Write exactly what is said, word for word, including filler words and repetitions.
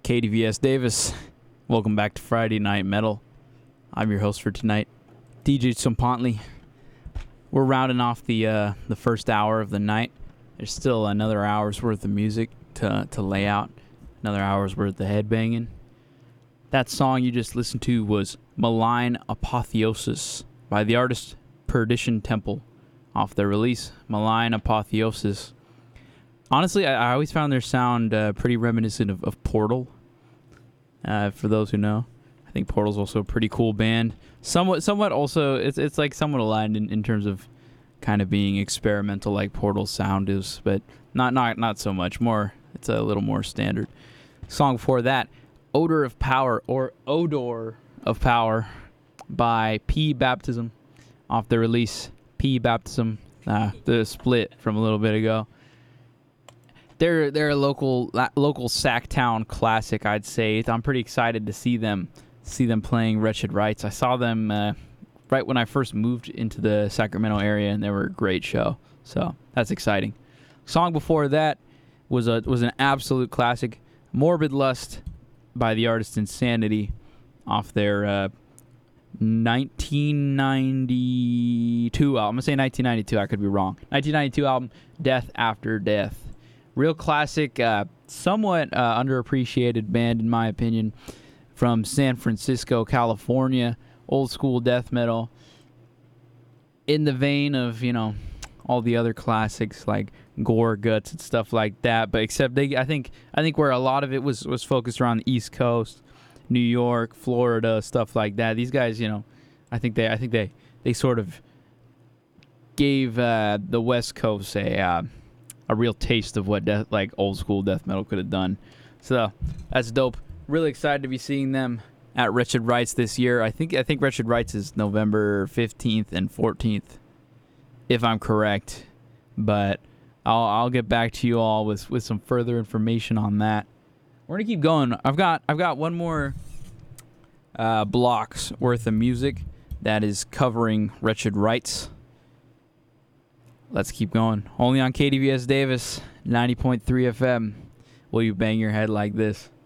K D V S Davis. Welcome back to Friday Night Metal. I'm your host for tonight, D J Sumpantly. We're rounding off the uh, the first hour of the night. There's still another hour's worth of music to to lay out, another hour's worth of headbanging. That song you just listened to was Malign Apotheosis by the artist Perdition Temple off their release, Malign Apotheosis. Honestly, I, I always found their sound uh, pretty reminiscent of, of Portal. Uh, for those who know, I think Portal's also a pretty cool band. Somewhat, somewhat also, it's it's like somewhat aligned in, in terms of kind of being experimental, like Portal's sound is, but not not not so much. More, it's a little more standard. Song before that, Odor of Power or Odor of Power by P Baptism off the release P Baptism, uh, the split from a little bit ago. They're they're a local local Sacktown classic, I'd say. I'm pretty excited to see them see them playing Wretched Rites. I saw them uh, right when I first moved into the Sacramento area, and they were a great show. So that's exciting. Song before that was a was an absolute classic, Morbid Lust by the artist Insanity off their uh, nineteen ninety-two album. I'm gonna say nineteen ninety-two. I could be wrong. nineteen ninety-two album, Death After Death. Real classic, uh, somewhat uh, underappreciated band in my opinion, from San Francisco, California. Old school death metal, in the vein of, you know, all the other classics like Gore, Guts, and stuff like that. But except they, I think, I think where a lot of it was was focused around the East Coast, New York, Florida, stuff like that. These guys, you know, I think they, I think they, they sort of gave uh, the West Coast a. Uh, a real taste of what death, like old school death metal could have done. So that's dope. Really excited to be seeing them at Wretched Rites this year. I think I think Wretched Rites is November fifteenth and fourteenth, if I'm correct. But I'll I'll get back to you all with, with some further information on that. We're gonna keep going. I've got I've got one more uh, block's worth of music that is covering Wretched Rites. Let's keep going. Only on K D V S Davis, ninety point three F M. Will you bang your head like this?